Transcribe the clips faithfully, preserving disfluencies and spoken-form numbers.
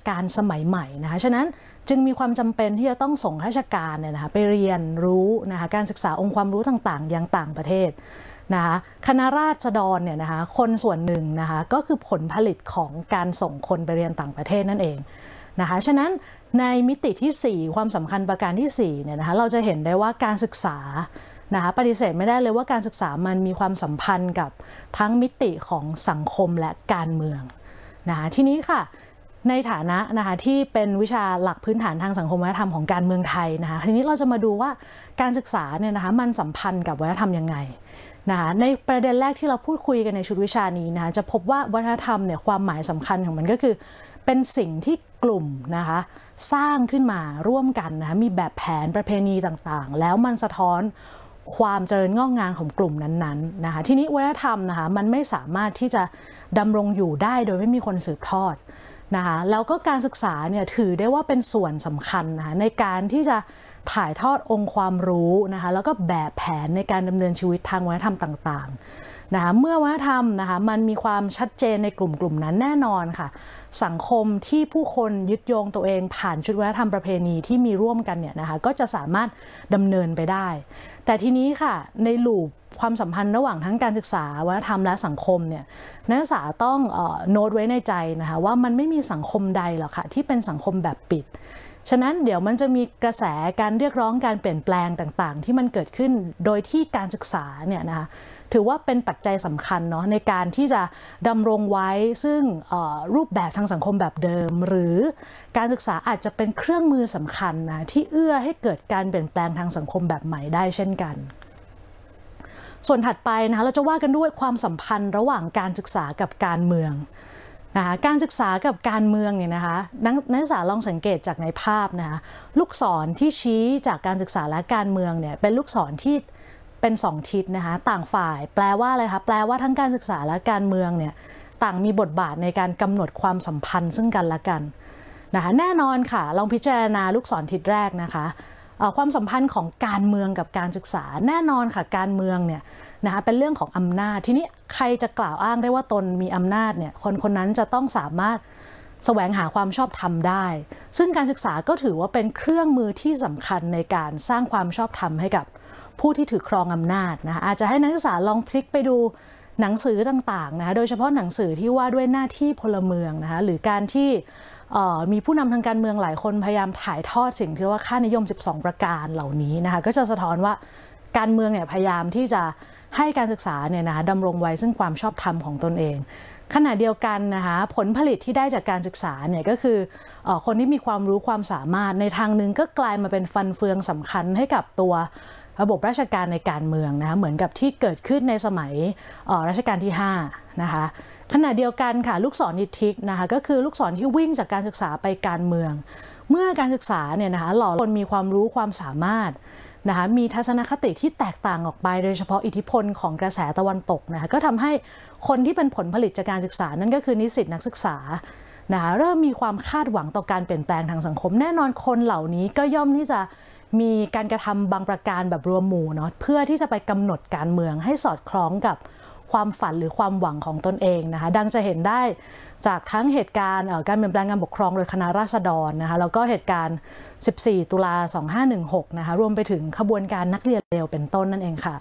การสมัยใหม่นะคะฉะนั้นจึงมีความจำเป็นที่จะต้องส่งข้าราชการเนี่ยนะคะไปเรียนรู้นะคะการศึกษาองค์ความรู้ต่างๆยังต่างประเทศนะคะคณะราษฎรเนี่ยนะคะคนส่วนหนึ่งนะคะก็คือผลผลิตของการส่งคนไปเรียนต่างประเทศนั่นเองนะคะฉะนั้นในมิติที่สี่ความสำคัญประการที่สี่เนี่ยนะคะเราจะเห็นได้ว่าการศึกษานะคะปฏิเสธไม่ได้เลยว่าการศึกษามันมีความสัมพันธ์กับทั้งมิติของสังคมและการเมืองนะคะทีนี้ค่ะในฐานะนะคะที่เป็นวิชาหลักพื้นฐานทางสังคมวัฒนธรรมของการเมืองไทยนะคะทีนี้เราจะมาดูว่าการศึกษาเนี่ยนะคะมันสัมพันธ์กับวัฒนธรรมยังไงนะคะในประเด็นแรกที่เราพูดคุยกันในชุดวิชานี้นะคะจะพบว่าวัฒนธรรมเนี่ยความหมายสำคัญของมันก็คือเป็นสิ่งที่กลุ่มนะคะสร้างขึ้นมาร่วมกันนะคะมีแบบแผนประเพณีต่างๆแล้วมันสะท้อนความเจริญงอกงามของกลุ่มนั้นๆนะคะทีนี้วัฒนธรรมนะคะมันไม่สามารถที่จะดำรงอยู่ได้โดยไม่มีคนสืบทอดนะคะแล้วก็การศึกษาเนี่ยถือได้ว่าเป็นส่วนสำคัญนะคะในการที่จะถ่ายทอดองค์ความรู้นะคะแล้วก็แบบแผนในการดำเนินชีวิตทางวัฒนธรรมต่างๆนะคะเมื่อวัฒนธรรมนะคะมันมีความชัดเจนในกลุ่มกลุ่มนั้นแน่นอนค่ะสังคมที่ผู้คนยึดโยงตัวเองผ่านชุดวัฒนธรรมประเพณีที่มีร่วมกันเนี่ยนะคะก็จะสามารถดำเนินไปได้แต่ทีนี้ค่ะในลูปความสัมพันธ์ระหว่างทั้งการศึกษาวัฒนธรรมและสังคมเนี่ยนักศึกษาต้องโน้ตไว้ในใจนะคะว่ามันไม่มีสังคมใดหรอกค่ะที่เป็นสังคมแบบปิดฉะนั้นเดี๋ยวมันจะมีกระแสการเรียกร้องการเปลี่ยนแปลงต่างๆที่มันเกิดขึ้นโดยที่การศึกษาเนี่ยนะคะถือว่าเป็นปัจจัยสำคัญเนาะในการที่จะดำรงไว้ซึ่งรูปแบบทางสังคมแบบเดิมหรือการศึกษาอาจจะเป็นเครื่องมือสำคัญนะที่เอื้อให้เกิดการเปลี่ยนแปลงทางสังคมแบบใหม่ได้เช่นกันส่วนถัดไปนะคะเราจะว่ากันด้วยความสัมพันธ์ระหว่างการศึกษากับการเมืองนะคะการศึกษากับการเมืองเนี่ยนะคะนักศึกษาลองสังเกตจากในภาพนะคะลูกศรที่ชี้จากการศึกษาและการเมืองเนี่ยเป็นลูกศรที่เป็นสองทิศนะคะต่างฝ่ายแปลว่าอะไรคะแปลว่าทั้งการศึกษาและการเมืองเนี่ยต่างมีบทบาทในการกำหนดความสัมพันธ์ซึ่งกันและกันนะคะแน่นอนค่ะลองพิจารณาลูกศรทิศแรกนะคะความสัมพันธ์ของการเมืองกับการศึกษาแน่นอนค่ะการเมืองเนี่ยนะคะเป็นเรื่องของอำนาจทีนี้ใครจะกล่าวอ้างได้ว่าตนมีอำนาจเนี่ยคนคนนั้นจะต้องสามารถแสวงหาความชอบธรรมได้ซึ่งการศึกษาก็ถือว่าเป็นเครื่องมือที่สำคัญในการสร้างความชอบธรรมให้กับผู้ที่ถือครองอำนาจนะคะอาจจะให้นักศึกษาลองพลิกไปดูหนังสือต่างๆนะคะโดยเฉพาะหนังสือที่ว่าด้วยหน้าที่พลเมืองนะคะหรือการที่มีผู้นำทางการเมืองหลายคนพยายามถ่ายทอดสิ่งที่ว่าค่านิยมสิบสองประการเหล่านี้นะคะก็จะสะท้อนว่าการเมืองเนี่ยพยายามที่จะให้การศึกษาเนี่ยนะคะดำรงไว้ซึ่งความชอบธรรมของตนเองขณะเดียวกันนะคะผลผลิตที่ได้จากการศึกษาเนี่ยก็คือคนที่มีความรู้ความสามารถในทางหนึ่งก็กลายมาเป็นฟันเฟืองสำคัญให้กับตัวระบบราชการในการเมืองนะคะเหมือนกับที่เกิดขึ้นในสมัยรัชกาลที่ห้านะคะขณะเดียวกันค่ะลูกศรนิทิกนะคะก็คือลูกศรที่วิ่งจากการศึกษาไปการเมืองเมื่อการศึกษาเนี่ยนะคะหล่อคนมีความรู้ความสามารถนะคะมีทัศนคติที่แตกต่างออกไปโดยเฉพาะอิทธิพลของกระแสตะวันตกนะคะก็ทำให้คนที่เป็นผลผลิตจากการศึกษานั่นก็คือนิสิตนักศึกษานะคะเริ่มมีความคาดหวังต่อการเปลี่ยนแปลงทางสังคมแน่นอนคนเหล่านี้ก็ย่อมที่จะมีการกระทำบางประการแบบรวมหมู่เนาะเพื่อที่จะไปกำหนดการเมืองให้สอดคล้องกับความฝันหรือความหวังของตนเองนะคะดังจะเห็นได้จากทั้งเหตุการณ์การเปลี่ยนแปลงการปกครองโดยคณะราษฎรนะคะแล้วก็เหตุการณ์สิบสี่ตุลาสองห้าหนึ่งหกนะคะรวมไปถึงขบวนการนักเรียนเลวเป็นต้นนั่นเองค่ะ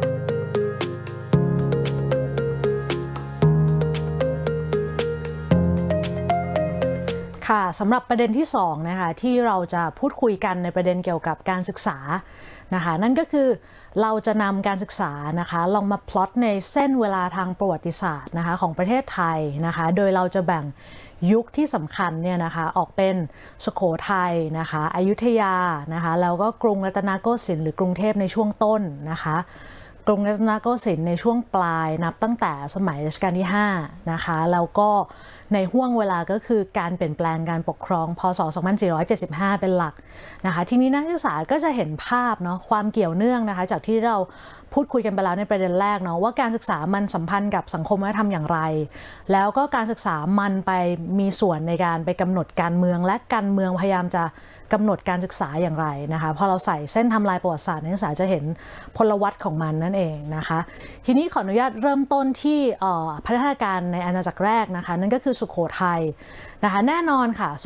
ค่ะสำหรับประเด็นที่สองนะคะที่เราจะพูดคุยกันในประเด็นเกี่ยวกับการศึกษานะคะนั่นก็คือเราจะนำการศึกษานะคะลองมาพลอตในเส้นเวลาทางประวัติศาสตร์นะคะของประเทศไทยนะคะโดยเราจะแบ่งยุคที่สำคัญเนี่ยนะคะออกเป็นสุโขทัยนะคะอยุธยานะคะแล้วก็กรุงรัตนโกสินทร์หรือกรุงเทพในช่วงต้นนะคะกรุงรัตนโกสินทร์ในช่วงปลายนับตั้งแต่สมัยรัชกาลที่ห้านะคะแล้วก็ในห่วงเวลาก็คือการเปลี่ยนแปลงการปกครองพ.ศ. สองพันสี่ร้อยเจ็ดสิบห้าเป็นหลักนะคะทีนี้นักศึกษาก็จะเห็นภาพเนาะความเกี่ยวเนื่องนะคะจากที่เราพูดคุยกันไปแล้วในประเด็นแรกเนาะว่าการศึกษามันสัมพันธ์กับสังคมวัฒนธรรมอย่างไรแล้วก็การศึกษามันไปมีส่วนในการไปกำหนดการเมืองและการเมืองพยายามจะกำหนดการศึกษาอย่างไรนะคะพอเราใส่เส้นทำลายประวัติศาสตร์นักศึกษาจะเห็นพลวัตของมันนั่นเองนะคะทีนี้ขออนุญาตเริ่มต้นที่พัฒนาการในอาณาจักรแรกนะคะนั่นก็คือสุโขทัยนะคะแน่นอนค่ะ